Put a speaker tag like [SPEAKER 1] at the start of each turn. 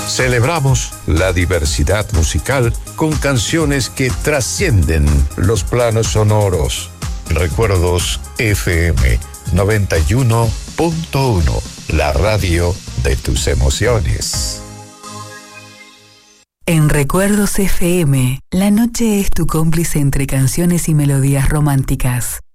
[SPEAKER 1] Celebramos la diversidad musical con canciones que trascienden los planos sonoros. Recuerdos FM 91.1, la radio de tus emociones.
[SPEAKER 2] En Recuerdos FM, la noche es tu cómplice entre canciones y melodías románticas.